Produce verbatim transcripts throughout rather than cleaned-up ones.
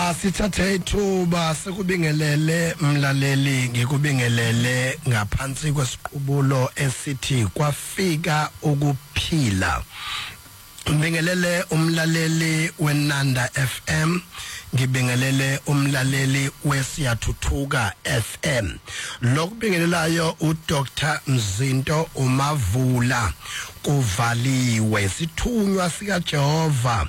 Asithathe ithuba sekubingelele mlaleli ngikubingelele ngaphansi kwesiqubulo esithi kwafika ukuphila. Ngibingelele umlaleli weNanda F M, ngibingelele umlaleli weSiyathuthuka F M. Lokubingelelayo uDoctor Mzinto Umavula kuvaliwe sithunywa sika Jehova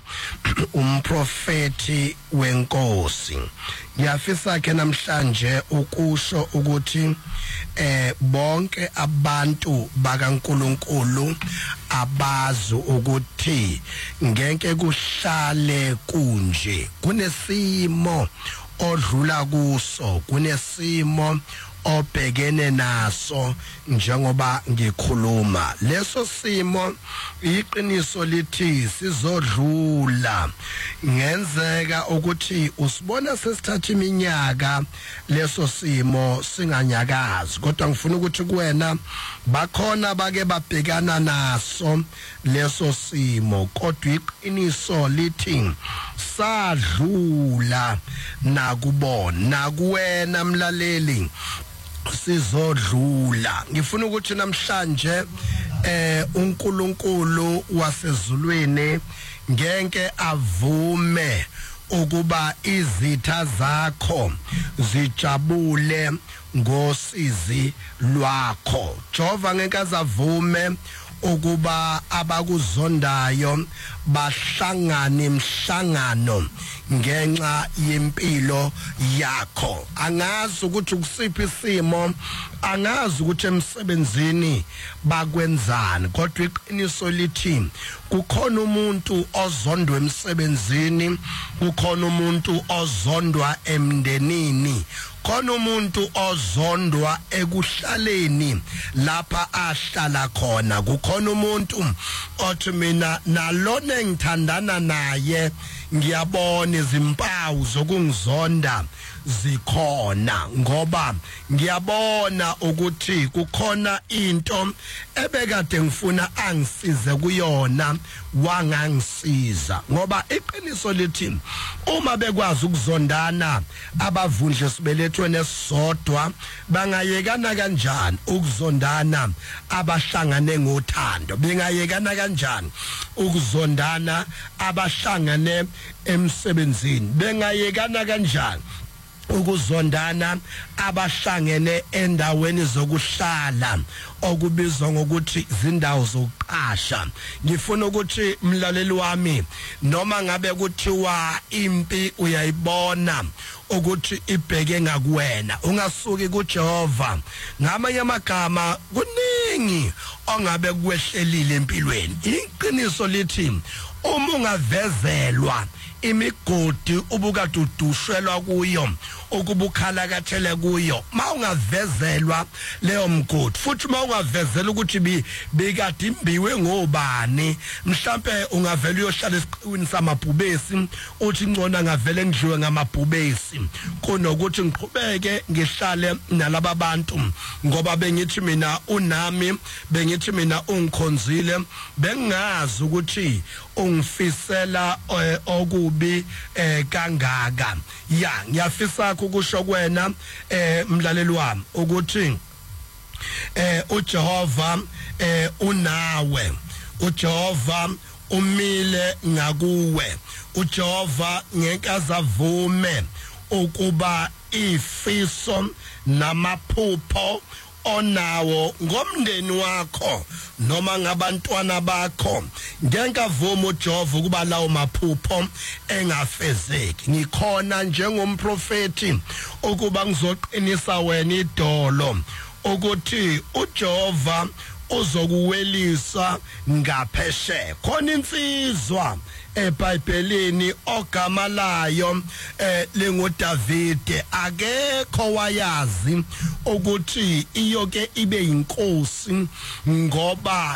umprofeti wenkosi. Ngiyafisa ke namhlanje ukusho ukuthi eh bonke abantu bakaNkuluNkulu abazi ukuthi ngeke kuhlale kunje, kunesimo odlula kuso, kunesimo obhekene naso njengoba ngikhuluma. Leso simo iqiniso lithi sizodlula, ngenzeka ukuthi usibona sesithatha iminyaka leso simo singanyakazi, kodwa ngifuna ukuthi kuwena bakhona bake babhekana naso leso simo, kodwa iqiniso lithi sadlula nakubona, nakuwena mlaleli sizodlula. Ngifuna ukuthi namhlanje eh uNkulunkulu wasezulwini ngeke avume ukuba izitha zakho zijabule ngosizi lwakho. Jehova ngeke azavume ukuba abakuzondayo bahlangane emhlangano ngenxa yempilo yakho. Angazi ukuthi kusiphi isimo, angazi ukuthi emsebenzini bakwenzani, kodwa iqiniso lithi kukhona umuntu ozondwa emsebenzini, kukhona umuntu ozondwa emndenini, khona umuntu ozondwa ekuhlaleni lapha ahlala khona, kukhona umuntu othi mina nalona engithandana naye ngiyabona izimpawu zokungizonda zikhona, ngoba ngiyabona ukuthi kukhona into ebekade ngifuna angisize kuyona wangangisiza. Ngoba iqiniso lithi uma bekwazi ukuzondana abavundle sibelethweni esodwa, bangayekana kanjani ukuzondana abahlangane ngothando, bengayekana kanjani ukuzondana abahlangane emsebenzini, bengayekana kanjani ukuzondana abahlangene endaweni zokuhlala okubizwa ngokuthi izindawo zokuqasha. Ngifuna ukuthi mlaleli wami, noma ngabe kuthiwa impi uyayibona ukuthi ibheke ngakuwena, ungasuki kuJehova. Ngamanye amagama kuningi ongabe kwehlelile empilweni. Iqiniso lithi uma ungavezelwa imigodi ubukade udushwelwa kuyo, ukubukhala kathele kuyo, ma ungavezelwa leyo mgodi, futhi ma ungavezela ukuthi bikade imbiwe ngobani, mhlambe ungavela uyohlala esiqiwini samabhubesi uthi ngcona ngavele ngidliwe ngamabhubesi kunokuthi ngiqhubeke ngihlale nalabo bantu, ngoba bengithi mina unami, bengithi mina ungikhonzile, bengazi ukuthi ungifisela okubi eh kangaka. Ya ngiyafisa ukusho kwena eh mlaleli wami ukuthi eh uJehova eh unawe, uJehova umile ngakuwe, uJehova ngeke azavume ukuba ifiso namaphupho onawo ngomndeni wakho noma ngabantwana bakho ngeke avuma uJehova ukuba lawo maphupho engafezeki. Ngikhona njengomprofeti ukuba ngizoqinisa wena idolo ukuthi uJehova uzokuwelisa ngapheshe. Khona insizwa eBhayibhelini ogama layo eh lengoDavide, akekho wayazi ukuthi iyoke ibe inkosi ngoba